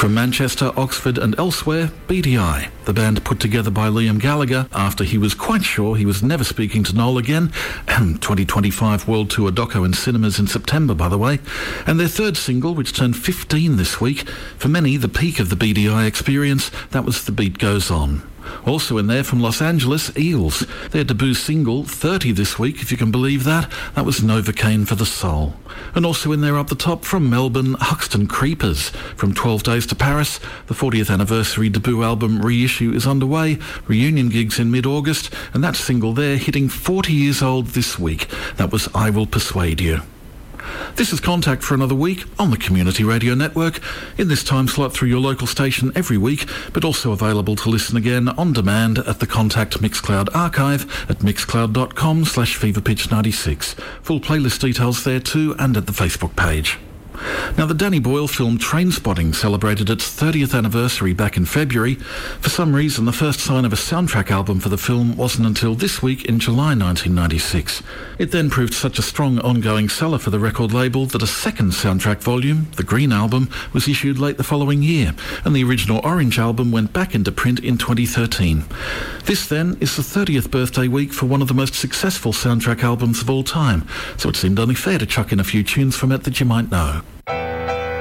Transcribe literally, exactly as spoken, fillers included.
From Manchester, Oxford and elsewhere, B D I, the band put together by Liam Gallagher after he was quite sure he was never speaking to Noel again, and twenty twenty-five World Tour doco in cinemas in September, by the way, and their third single, which turned fifteen this week. For many, the peak of the B D I experience, that was The Beat Goes On. Also in there from Los Angeles, Eels. Their debut single, thirty this week, if you can believe that, that was Novocaine for the Soul. And also in there up the top from Melbourne, Huxton Creepers. From twelve Days to Paris, the fortieth anniversary debut album reissue is underway, reunion gigs in mid-August, and that single there hitting forty years old this week. That was I Will Persuade You. This is Contact for another week on the Community Radio Network, in this time slot through your local station every week, but also available to listen again on demand at the Contact Mixcloud archive at mixcloud.com slash feverpitch96. Full playlist details there too, and at the Facebook page. Now, the Danny Boyle film Trainspotting celebrated its thirtieth anniversary back in February. For some reason, the first sign of a soundtrack album for the film wasn't until this week in July nineteen ninety-six. It then proved such a strong ongoing seller for the record label that a second soundtrack volume, the Green Album, was issued late the following year, and the original Orange Album went back into print in twenty thirteen. This, then, is the thirtieth birthday week for one of the most successful soundtrack albums of all time, so it seemed only fair to chuck in a few tunes from it that you might know.